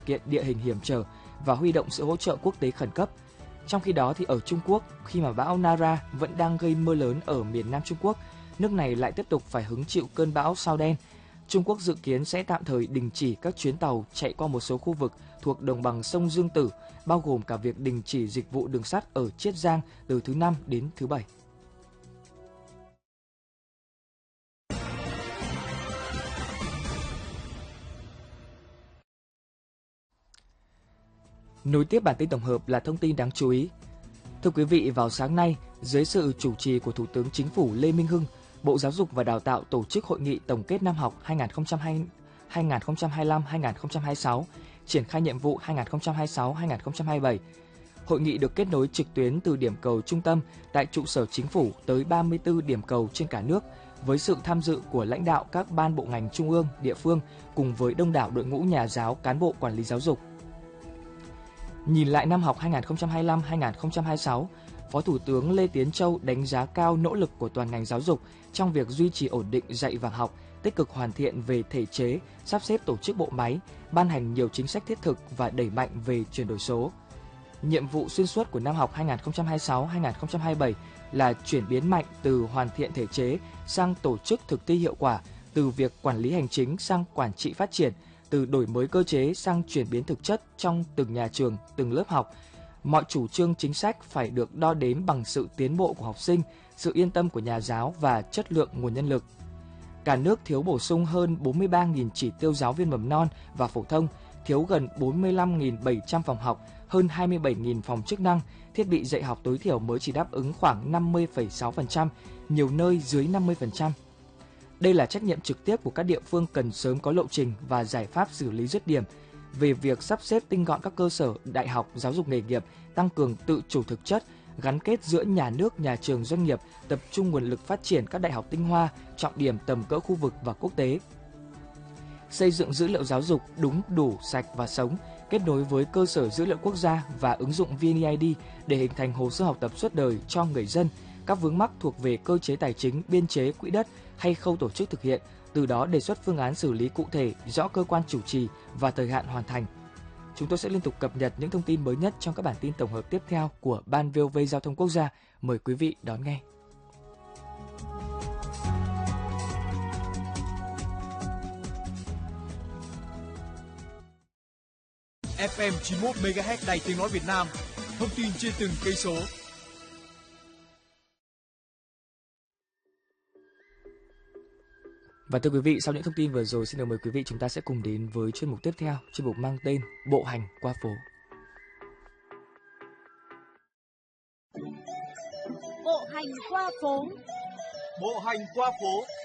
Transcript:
kiện địa hình hiểm trở và huy động sự hỗ trợ quốc tế khẩn cấp. Trong khi đó thì ở Trung Quốc, khi mà bão Nara vẫn đang gây mưa lớn ở miền Nam Trung Quốc, nước này lại tiếp tục phải hứng chịu cơn bão sao đen. Trung Quốc dự kiến sẽ tạm thời đình chỉ các chuyến tàu chạy qua một số khu vực thuộc đồng bằng sông Dương Tử, bao gồm cả việc đình chỉ dịch vụ đường sắt ở Chiết Giang từ thứ Năm đến thứ Bảy. Nối tiếp bản tin tổng hợp là thông tin đáng chú ý. Thưa quý vị, vào sáng nay, dưới sự chủ trì của Thủ tướng Chính phủ Lê Minh Hưng, Bộ Giáo dục và Đào tạo tổ chức hội nghị tổng kết năm học 2025-2026, triển khai nhiệm vụ 2026-2027. Hội nghị được kết nối trực tuyến từ điểm cầu trung tâm tại trụ sở Chính phủ tới 34 điểm cầu trên cả nước, với sự tham dự của lãnh đạo các ban bộ ngành trung ương, địa phương cùng với đông đảo đội ngũ nhà giáo, cán bộ quản lý giáo dục. Nhìn lại năm học 2025-2026, Phó Thủ tướng Lê Tiến Châu đánh giá cao nỗ lực của toàn ngành giáo dục trong việc duy trì ổn định dạy và học, tích cực hoàn thiện về thể chế, sắp xếp tổ chức bộ máy, ban hành nhiều chính sách thiết thực và đẩy mạnh về chuyển đổi số. Nhiệm vụ xuyên suốt của năm học 2026-2027 là chuyển biến mạnh từ hoàn thiện thể chế sang tổ chức thực thi hiệu quả, từ việc quản lý hành chính sang quản trị phát triển, từ đổi mới cơ chế sang chuyển biến thực chất trong từng nhà trường, từng lớp học. Mọi chủ trương chính sách phải được đo đếm bằng sự tiến bộ của học sinh, sự yên tâm của nhà giáo và chất lượng nguồn nhân lực. Cả nước thiếu bổ sung hơn 43.000 chỉ tiêu giáo viên mầm non và phổ thông, thiếu gần 45.700 phòng học, hơn 27.000 phòng chức năng, thiết bị dạy học tối thiểu mới chỉ đáp ứng khoảng 50,6%, nhiều nơi dưới 50%. Đây là trách nhiệm trực tiếp của các địa phương cần sớm có lộ trình và giải pháp xử lý dứt điểm về việc sắp xếp tinh gọn các cơ sở đại học giáo dục nghề nghiệp, tăng cường tự chủ thực chất, gắn kết giữa nhà nước, nhà trường, doanh nghiệp, tập trung nguồn lực phát triển các đại học tinh hoa, trọng điểm tầm cỡ khu vực và quốc tế. Xây dựng dữ liệu giáo dục đúng, đủ, sạch và sống, kết nối với cơ sở dữ liệu quốc gia và ứng dụng VNeID để hình thành hồ sơ học tập suốt đời cho người dân. Các vướng mắc thuộc về cơ chế tài chính, biên chế, quỹ đất hay khâu tổ chức thực hiện, từ đó đề xuất phương án xử lý cụ thể, rõ cơ quan chủ trì và thời hạn hoàn thành. Chúng tôi sẽ liên tục cập nhật những thông tin mới nhất trong các bản tin tổng hợp tiếp theo của Ban VOV Giao thông Quốc gia. Mời quý vị đón nghe. FM 91 MHz Đài Tiếng nói Việt Nam. Thông tin trên từng cây số. Và thưa quý vị, sau những thông tin vừa rồi, xin được mời quý vị chúng ta sẽ cùng đến với chuyên mục tiếp theo, chuyên mục mang tên Bộ hành qua phố. Bộ hành qua phố. Bộ hành qua phố.